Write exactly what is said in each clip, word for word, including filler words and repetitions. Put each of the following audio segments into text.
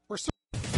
We're so-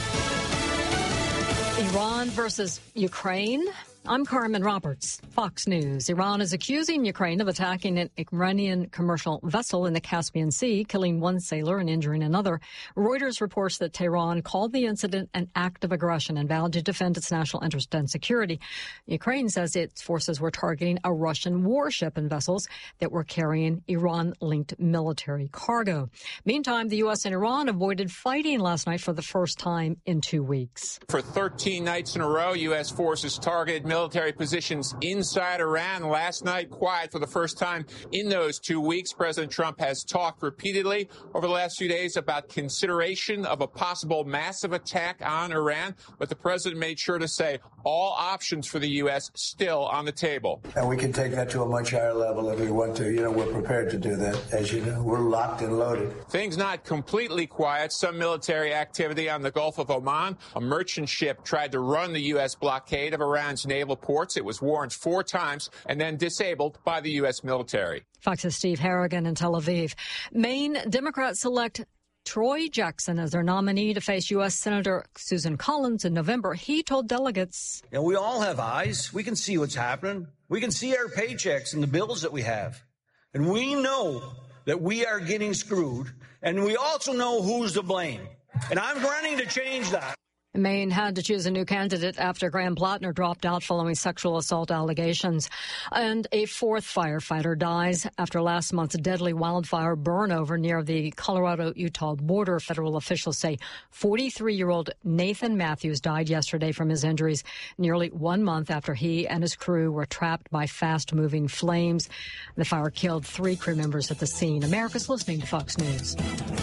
Iran versus Ukraine. I'm Carmen Roberts, Fox News. Iran is accusing Ukraine of attacking an Iranian commercial vessel in the Caspian Sea, killing one sailor and injuring another. Reuters reports that Tehran called the incident an act of aggression and vowed to defend its national interest and security. Ukraine says its forces were targeting a Russian warship and vessels that were carrying Iran-linked military cargo. Meantime, the U S and Iran avoided fighting last night for the first time in two weeks. For thirteen nights in a row, U S forces targeted military positions inside Iran. Last night, quiet for the first time in those two weeks. President Trump has talked repeatedly over the last few days about consideration of a possible massive attack on Iran, but the president made sure to say all options for the U S still on the table. And we can take that to a much higher level if we want to. You know, we're prepared to do that. As you know, we're locked and loaded. Things not completely quiet. Some military activity on the Gulf of Oman. A merchant ship tried to run the U S blockade of Iran's naval ports. It was warned four times and then disabled by the U S military. Fox's Steve Harrigan in Tel Aviv. Maine Democrats select Troy Jackson as their nominee to face U S Senator Susan Collins in November. He told delegates, "And we all have eyes. We can see what's happening. We can see our paychecks and the bills that we have. And we know that we are getting screwed. And we also know who's to blame. And I'm running to change that." Maine had to choose a new candidate after Graham Plattner dropped out following sexual assault allegations. And a fourth firefighter dies after last month's deadly wildfire burnover near the Colorado-Utah border. Federal officials say forty-three-year-old Nathan Matthews died yesterday from his injuries nearly one month after he and his crew were trapped by fast-moving flames. The fire killed three crew members at the scene. America's listening to Fox News.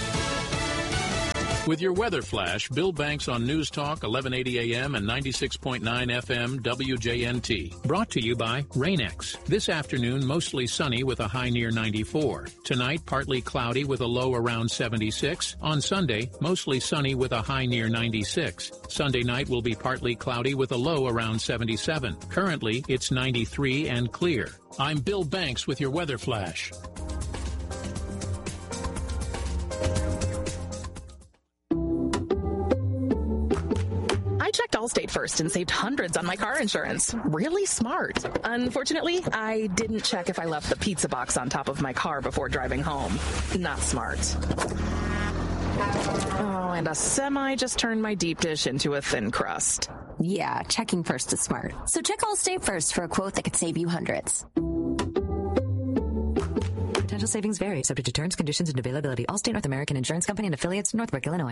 With your weather flash, Bill Banks on News Talk, eleven eighty A M and ninety-six point nine F M W J N T. Brought to you by Rain-X. This afternoon, mostly sunny with a high near ninety-four. Tonight, partly cloudy with a low around seventy-six. On Sunday, mostly sunny with a high near ninety-six. Sunday night will be partly cloudy with a low around seventy-seven. Currently, it's ninety-three and clear. I'm Bill Banks with your weather flash. I checked Allstate first and saved hundreds on my car insurance. Really smart. Unfortunately, I didn't check if I left the pizza box on top of my car before driving home. Not smart. Oh, and a semi just turned my deep dish into a thin crust. Yeah, checking first is smart. So check Allstate first for a quote that could save you hundreds. Potential savings vary, subject to terms, conditions, and availability. Allstate North American Insurance Company and affiliates, Northbrook, Illinois.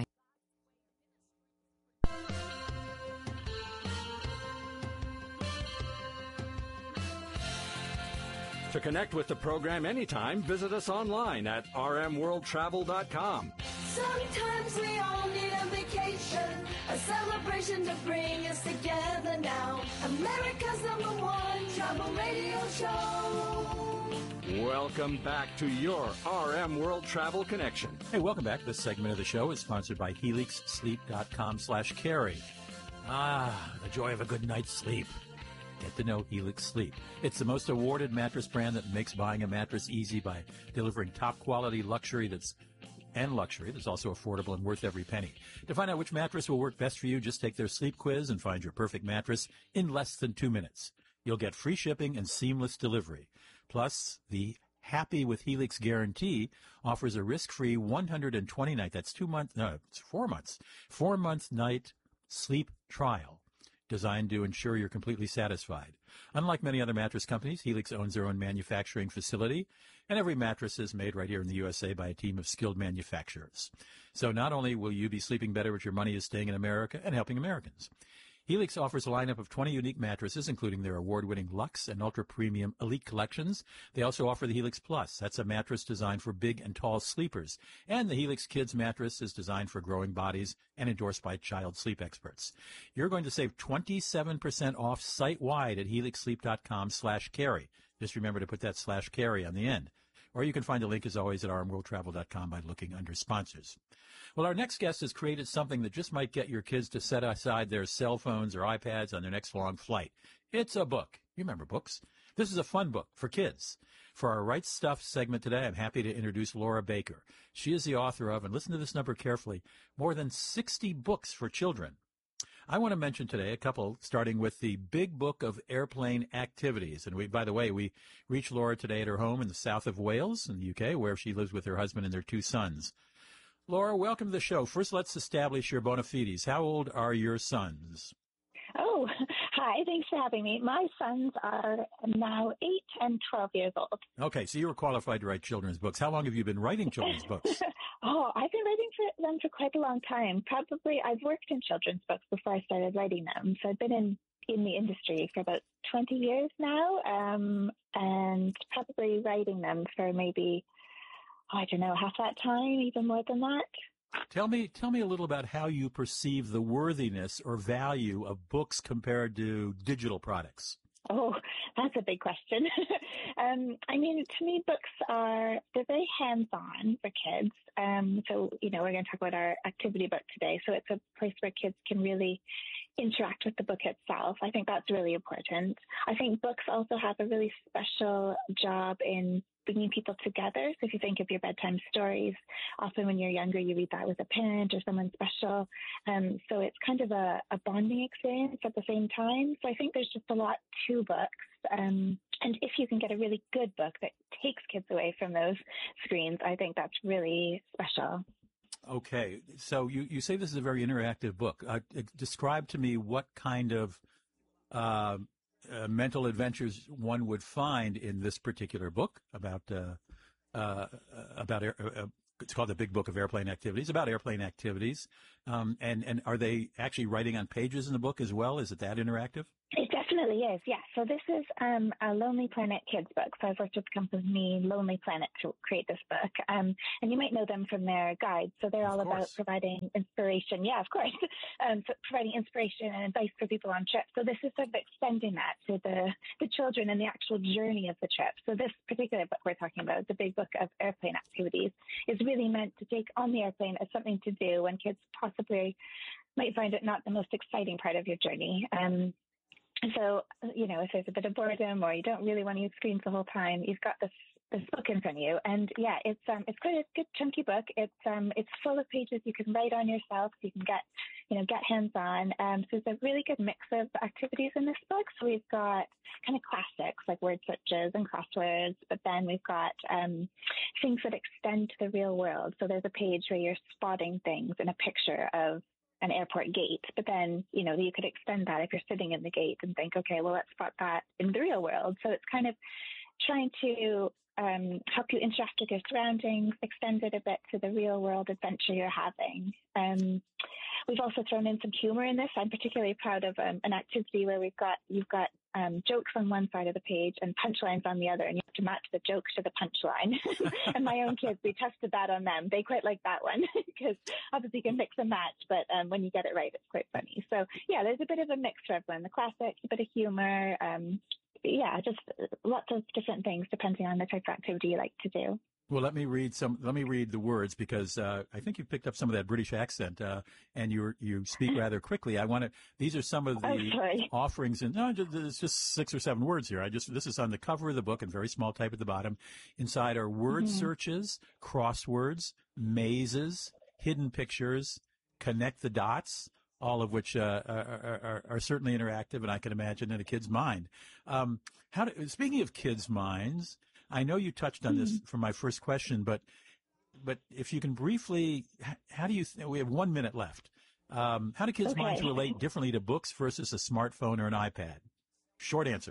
To connect with the program anytime, visit us online at r m world travel dot com. Sometimes we all need a vacation, a celebration to bring us together now. America's number one travel radio show. Welcome back to your R M World Travel Connection. Hey, welcome back. This segment of the show is sponsored by helix sleep dot com slash carry. Ah, the joy of a good night's sleep. Get to know Helix Sleep. It's the most awarded mattress brand that makes buying a mattress easy by delivering top quality luxury that's and luxury that's also affordable and worth every penny. To find out which mattress will work best for you, just take their sleep quiz and find your perfect mattress in less than two minutes. You'll get free shipping and seamless delivery. Plus, the Happy with Helix guarantee offers a risk-free one hundred twenty night, that's two months, no, it's four months, four month night sleep trial, designed to ensure you're completely satisfied. Unlike many other mattress companies, Helix owns their own manufacturing facility, and every mattress is made right here in the U S A by a team of skilled manufacturers. So not only will you be sleeping better, but your money is staying in America and helping Americans. Helix offers a lineup of twenty unique mattresses, including their award-winning Luxe and ultra-premium Elite collections. They also offer the Helix Plus. That's a mattress designed for big and tall sleepers. And the Helix Kids mattress is designed for growing bodies and endorsed by child sleep experts. You're going to save twenty-seven percent off site-wide at helix sleep dot com slash carry. Just remember to put that slash carry on the end. Or you can find a link, as always, at r m world travel dot com by looking under sponsors. Well, our next guest has created something that just might get your kids to set aside their cell phones or iPads on their next long flight. It's a book. You remember books. This is a fun book for kids. For our Right Stuff segment today, I'm happy to introduce Laura Baker. She is the author of, and listen to this number carefully, more than sixty books for children. I want to mention today a couple, starting with the Big Book of Airplane Activities. And we, by the way, we reached Laura today at her home in the south of Wales in the U K, where she lives with her husband and their two sons. Laura, welcome to the show. First, let's establish your bona fides. How old are your sons? Oh, hi. Thanks for having me. My sons are now eight and twelve years old. Okay, so you were qualified to write children's books. How long have you been writing children's books? Oh, I've been writing for them for quite a long time. Probably, I've worked in children's books before I started writing them. So I've been in, in the industry for about twenty years now, um, and probably writing them for maybe, oh, I don't know, half that time, even more than that. Tell me, tell me a little about how you perceive the worthiness or value of books compared to digital products. Oh, that's a big question. um, I mean, to me, books are, they're very hands-on for kids. Um, so, you know, we're going to talk about our activity book today. So it's a place where kids can really interact with the book itself. I think that's really important. I think books also have a really special job in bringing people together. So if you think of your bedtime stories, often when you're younger, you read that with a parent or someone special. Um, so it's kind of a, a bonding experience at the same time. So I think there's just a lot to books. Um, and if you can get a really good book that takes kids away from those screens, I think that's really special. Okay. So you, you say this is a very interactive book. Uh, describe to me what kind of uh, Uh, mental adventures one would find in this particular book about uh, uh, about air, uh, it's called the Big Book of Airplane Activities, about airplane activities. Um, and and are they actually writing on pages in the book as well? Is it that interactive? It definitely is, yeah. So this is um, a Lonely Planet kids book. So I've worked with the company Lonely Planet to create this book. Um, and you might know them from their guides. So they're all about providing inspiration. Yeah, of course. Um, so providing inspiration and advice for people on trips. So this is sort of extending that to the, the children and the actual journey of the trip. So this particular book we're talking about, the Big Book of Airplane Activities, is really meant to take on the airplane as something to do when kids possibly might find it not the most exciting part of your journey. Um, So, you know, if there's a bit of boredom or you don't really want to use screens the whole time, you've got this this book in front of you. And yeah, it's um it's quite a good chunky book. It's um it's full of pages you can write on yourself. So you can get, you know, get hands on. Um, so there's a really good mix of activities in this book. So we've got kind of classics like word searches and crosswords, but then we've got um things that extend to the real world. So there's a page where you're spotting things in a picture of an airport gate, but then, you know, you could extend that if you're sitting in the gate and think, okay, well, let's spot that in the real world. So it's kind of trying to um, help you interact with your surroundings, extend it a bit to the real world adventure you're having. Um, we've also thrown in some humor in this. I'm particularly proud of um, an activity where we've got, you've got um, jokes on one side of the page and punchlines on the other, and you have to match the joke to the punchline. And my own kids, we tested that on them. They quite like that one because obviously you can mix and match, but um, when you get it right, it's quite funny. So yeah, there's a bit of a mix for everyone. The classics, a bit of humor, um, yeah, just lots of different things depending on the type of activity you like to do. Well, let me read some. Let me read the words because uh, I think you picked up some of that British accent, uh, and you you speak rather quickly. I want to. These are some of the oh, offerings, and no, it's just six or seven words here. I just this is on the cover of the book in very small type at the bottom. Inside are word mm-hmm. searches, crosswords, mazes, hidden pictures, connect the dots. All of which uh, are, are, are certainly interactive, and I can imagine in a kid's mind. Um, how do, speaking of kids' minds, I know you touched on this for my first question, but but if you can briefly, how do you? We have one minute left. Um, how do kids' okay. minds relate differently to books versus a smartphone or an iPad? Short answer.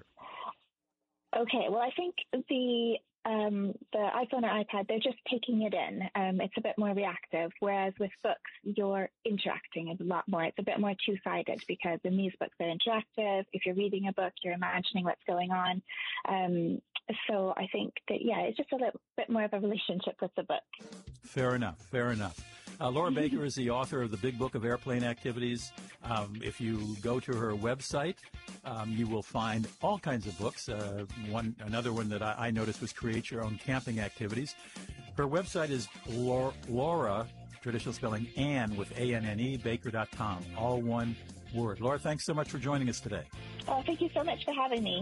Okay. Well, I think the um, the iPhone or iPad, they're just taking it in. Um, it's a bit more reactive, whereas with books, you're interacting a lot more. It's a bit more two-sided because in these books, they're interactive. If you're reading a book, you're imagining what's going on. Um, so I think that, yeah, it's just a little bit more of a relationship with the book. Fair enough. Fair enough. Uh, Laura Baker is the author of the Big Book of Airplane Activities. Um, if you go to her website, um, you will find all kinds of books. Uh, one, another one that I, I noticed was Create Your Own Camping Activities. Her website is Laura, Laura traditional spelling, Anne with A N N E, baker dot com, all one word. Laura, thanks so much for joining us today. Oh, thank you so much for having me.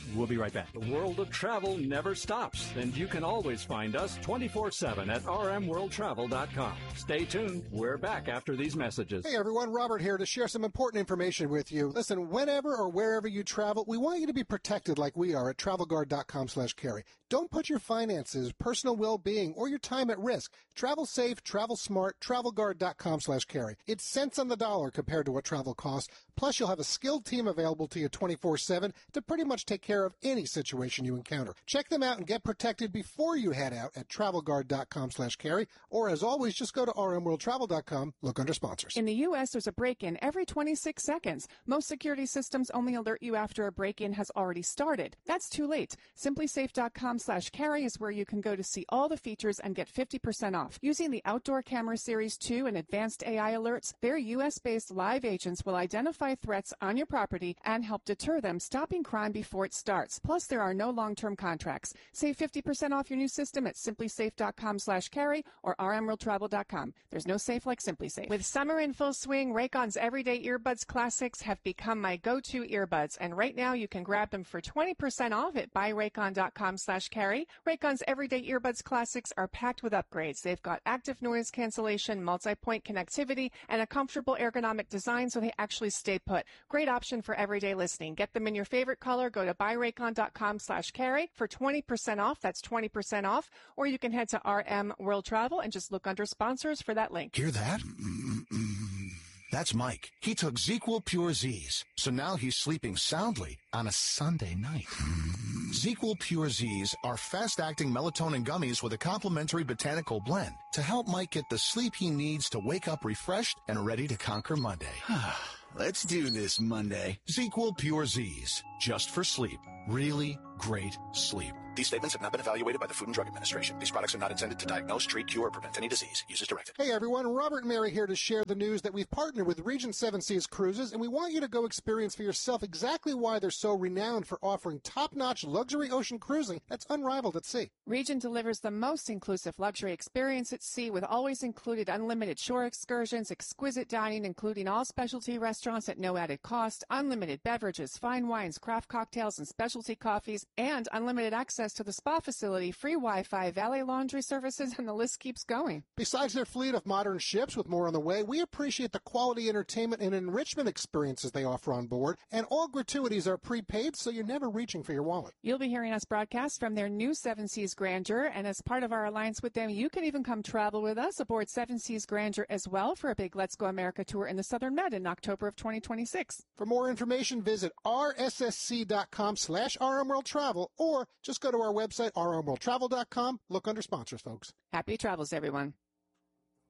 We'll be right back. The world of travel never stops, and you can always find us twenty-four seven at r m world travel dot com. Stay tuned. We're back after these messages. Hey everyone, Robert here to share some important information with you. Listen, whenever or wherever you travel, we want you to be protected like we are at travel guard dot com slash carry. Don't put your finances, personal well-being, or your time at risk. Travel safe, travel smart, travel guard dot com slash carry. It's cents on the dollar compared to what travel costs. Plus, you'll have a skilled team available to you twenty-four seven to pretty much take care of any situation you encounter. Check them out and get protected before you head out at travel guard dot com slash carry. Or as always, just go to r m world travel dot com, look under sponsors. In the U S, there's a break-in every twenty-six seconds. Most security systems only alert you after a break-in has already started. That's too late. simply safe dot com slash carry is where you can go to see all the features and get fifty percent off. Using the Outdoor Camera Series two and advanced A I alerts, their U S-based live agents will identify threats on your property and help deter them, stopping crime before it starts. Plus, there are no long-term contracts. Save fifty percent off your new system at simply safe dot com slash carry or r m world travel dot com. There's no safe like SimpliSafe. With summer in full swing, Raycon's Everyday Earbuds Classics have become my go-to earbuds, and right now you can grab them for twenty percent off at buy raycon dot com slash carry. Raycon's Everyday Earbuds Classics are packed with upgrades. They've got active noise cancellation, multi-point connectivity, and a comfortable ergonomic design so they actually stay put. Great option for everyday listening. Get them in your favorite color. Go to buy raycon dot com slash carry for twenty percent off. That's twenty percent off. Or you can head to R M World Travel and just look under sponsors for that link. Hear that? That's Mike. He took ZzzQuil Pure Z's, so now he's sleeping soundly on a Sunday night. ZzzQuil Pure Z's are fast-acting melatonin gummies with a complementary botanical blend to help Mike get the sleep he needs to wake up refreshed and ready to conquer Monday. Let's do this Monday. ZzzQuil Pure Z's, just for sleep. Really great sleep. These statements have not been evaluated by the Food and Drug Administration. These products are not intended to diagnose, treat, cure, or prevent any disease. Use as directed. Hey everyone, Robert and Mary here to share the news that we've partnered with Regent Seven Seas Cruises, and we want you to go experience for yourself exactly why they're so renowned for offering top-notch luxury ocean cruising that's unrivaled at sea. Regent delivers the most inclusive luxury experience at sea with always included unlimited shore excursions, exquisite dining, including all specialty restaurants at no added cost, unlimited beverages, fine wines, craft cocktails, and specialty coffees, and unlimited access to the spa facility, free Wi-Fi, valet laundry services, and the list keeps going. Besides their fleet of modern ships with more on the way, we appreciate the quality entertainment and enrichment experiences they offer on board, and all gratuities are prepaid, so you're never reaching for your wallet. You'll be hearing us broadcast from their new Seven Seas Grandeur, and as part of our alliance with them, you can even come travel with us aboard Seven Seas Grandeur as well for a big Let's Go America tour in the Southern Med in October of twenty twenty-six. For more information, visit r s s c dot com slash r m world travel or just go to our website, r m world travel dot com. Look under sponsors, folks. Happy travels, everyone.